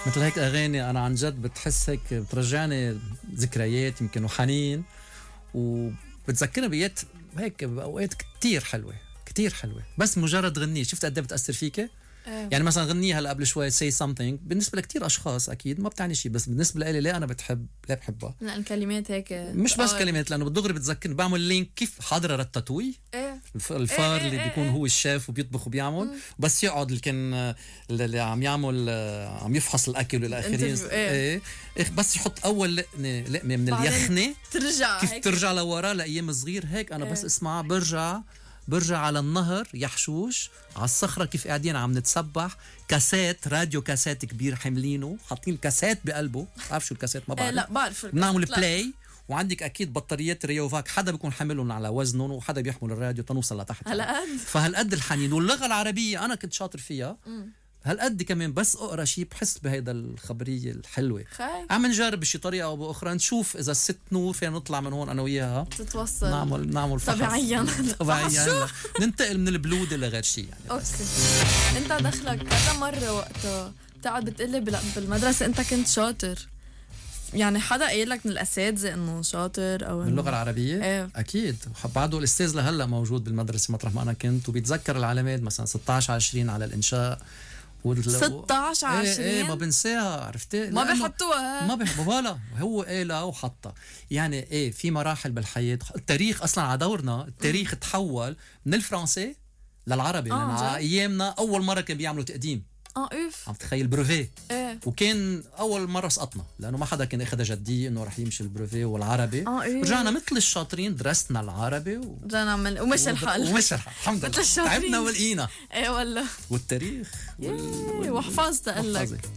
مثل هيك اغاني انا عن جد بتحس هيك بترجعني ذكريات يمكن وحنين، وبتذكرني بيات هيك باوقات كتير حلوه كتير حلوه، بس مجرد غنيه شفت قد ايه بتاثر فيك. يعني مثلا غنية هلا قبل شوي say something بالنسبة لكتير أشخاص أكيد ما بتعني شيء، بس بالنسبة لي ليه أنا بحبها لأن الكلمات هيك مش بس كلمات، لأنه بالدغري بتذكرني بعمل لينك كيف حاضرة رتاتوي الفار اللي بيكون هو الشيف وبيطبخ وبيعمل بس يقعد اللي كان اللي عم يعمل عم يفحص الأكل والآخرين بس يحط أول لقمة من اليخنة ترجع كيف هيك. ترجع لورا لأيام صغير هيك أنا بس اسمعها برجع على النهر يحشوش على الصخرة كيف قاعدين عم نتسبح، كاسات راديو كاسات كبير حاملينه حاطين الكاسات بقلبه، بعرف شو الكاسات ما بعرف. لا بعرف بنعمل بلاي وعندك اكيد بطاريات ريوفاك حدا بيكون حاملهم على وزنهم وحدا بيحمل الراديو تنوصل لتحت فهالقد الحنين. واللغة العربية انا كنت شاطر فيها هالقد كمان، بس اقرا شيء بحس بهيدا الخبريه الحلوه. عم نجرب بشي طريقه او باخرى نشوف اذا الست نور فينا نطلع من هون انا وياها تتوصل نعمل فحص طبيعيا ننتقل من البلوده لغير شيء يعني. اوكي انت دخلك كذا مره وقتها بتقعد بتقلي بالمدرسه انت كنت شاطر، يعني حدا قايل لك من الاساتذه انه شاطر او باللغه العربيه؟ ايه اكيد بعده الاستاذ لهلا موجود بالمدرسه مطرح ما انا كنت وبيتذكر العلامات مثلا 16 20 على الانشاء 16 20 ايه ما بنساها عرفتي ما بيحطوها ما بيحطوها هو قالها وحطها. يعني ايه في مراحل بالحياه التاريخ اصلا على دورنا التاريخ تحول من الفرنسي للعربي لان على ايامنا اول مره كان بيعملوا تقديم اوف عم تخيل بروفي ايه. وكان اول مره سقطنا لانه ما حدا كان اخذها جديه انه رح يمشي البروفي والعربي إيه. رجعنا مثل الشاطرين درسنا العربي رجعنا عمل ومشى الحال الحمد لله تعبنا ولقينا ايه والله والتاريخ وحفظت قال لك